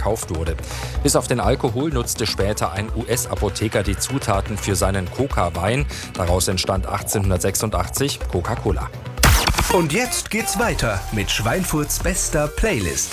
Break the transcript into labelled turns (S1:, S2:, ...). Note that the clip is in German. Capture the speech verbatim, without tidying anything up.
S1: verkauft wurde. Bis auf den Alkohol nutzte später ein U S-Apotheker die Zutaten für seinen Coca-Wein. Daraus entstand achtzehnhundertsechsundachtzig Coca-Cola.
S2: Und jetzt geht's weiter mit Schweinfurts bester Playlist.